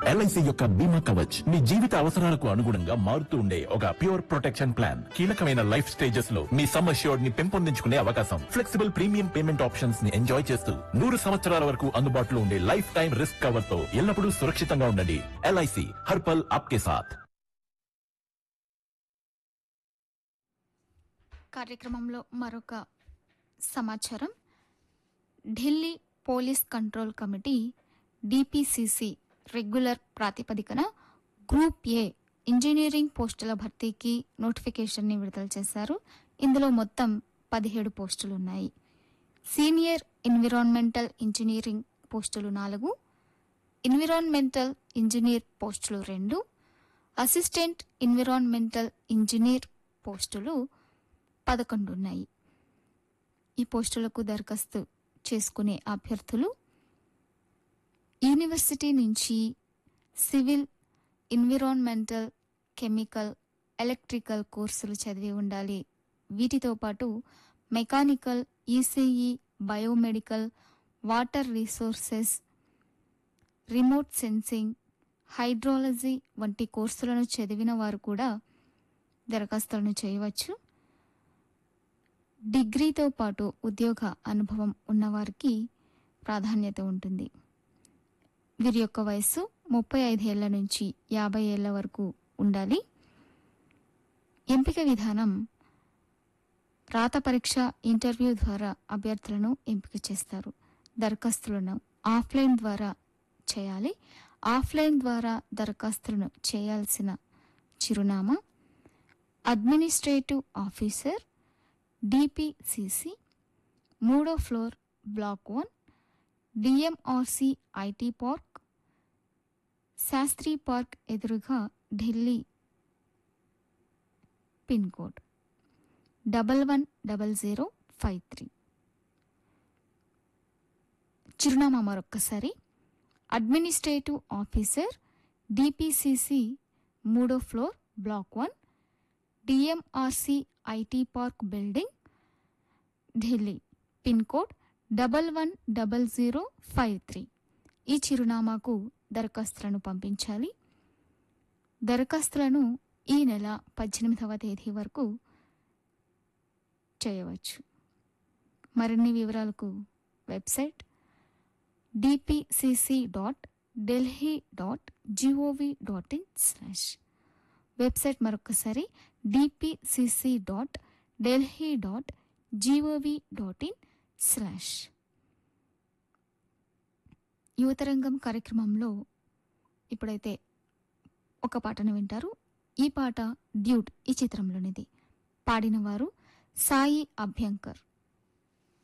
LIC యొక్క బీమా కవచ్ మీ జీవిత అవసరాలకు అనుగుణంగా మారుతూ ఉండే ఒక ప్యూర్ ప్రొటెక్షన్ ప్లాన్. కీలకమైన లైఫ్ స్టేజెస్ లో మీ సమ్ అష్యూర్డ్ ని పెంపొందించుకునే అవకాశం, ఫ్లెక్సిబుల్ ప్రీమియం పేమెంట్ ఆప్షన్స్ ని ఎంజాయ్ చేస్తూ 100 సంవత్సరాల వరకు అందుబాటులో ఉండే లైఫ్ టైం రిస్క్ కవర్ తో ఎల్లప్పుడూ సురక్షితంగా ఉండండి. ఎల్ఐసి హర్ పల్ ఆప్కే సాథ్. కార్యక్రమంలో మరొక సమాచారం. Delhi police control committee DPCC regular ప్రాతిపదికన గ్రూప్ ఏ ఇంజనీరింగ్ పోస్టుల భర్తీకి నోటిఫికేషన్ని విడుదల చేశారు. ఇందులో మొత్తం 17 పోస్టులున్నాయి. సీనియర్ ఎన్విరాన్మెంటల్ ఇంజనీరింగ్ పోస్టులు 4, ఎన్విరాన్మెంటల్ ఇంజనీర్ పోస్టులు 2, అసిస్టెంట్ ఎన్విరాన్మెంటల్ ఇంజనీర్ పోస్టులు 11 ఉన్నాయి. ఈ పోస్టులకు దరఖాస్తు చేసుకునే అభ్యర్థులు యూనివర్సిటీ నుంచి సివిల్, ఎన్విరాన్మెంటల్, కెమికల్, ఎలక్ట్రికల్ కోర్సులు చదివి ఉండాలి. వీటితో పాటు mechanical, ECE, biomedical, water resources, remote sensing, hydrology వంటి కోర్సులను చదివిన వారు కూడా దరఖాస్తులను చేయవచ్చు. డిగ్రీతో పాటు ఉద్యోగ అనుభవం ఉన్నవారికి ప్రాధాన్యత ఉంటుంది. వీరి యొక్క వయస్సు 35 ఏళ్ల నుంచి 50 ఏళ్ల వరకు ఉండాలి. ఎంపిక విధానం రాత పరీక్ష, ఇంటర్వ్యూ ద్వారా అభ్యర్థులను ఎంపిక చేస్తారు. దరఖాస్తులను ఆఫ్లైన్ ద్వారా చేయాలి. ఆఫ్లైన్ ద్వారా దరఖాస్తులను చేయాల్సిన చిరునామా అడ్మినిస్ట్రేటివ్ ఆఫీసర్, డిపిసిసి, 3వ floor, black 1, డిఎంఆర్సి IT park, Sastry park ఎదురుగా, ఢిల్లీ. Pin code 110053. చిరునామా మరొక్కసారి. అడ్మినిస్ట్రేటివ్ ఆఫీసర్, డిపిసిసి, 3వ floor, black 1, డిఎంఆర్సి IT park building, Delhi. Pin code 110053. ఈ చిరునామాకు దరఖాస్తులను పంపించాలి. దరఖాస్తులను ఈ నెల 18వ తేదీ వరకు చేయవచ్చు. మరిన్ని వివరాలకు వెబ్సైట్ dpcc.delhi.gov.in/ వెబ్సైట్ మరొకసారి dpcc.delhi.gov.in/. యువతరంగం కార్యక్రమంలో ఇప్పుడైతే ఒక పాటను వింటారు. ఈ పాట డ్యూట్ ఈ చిత్రంలోనిది. పాడినవారు సాయి అభ్యంకర్.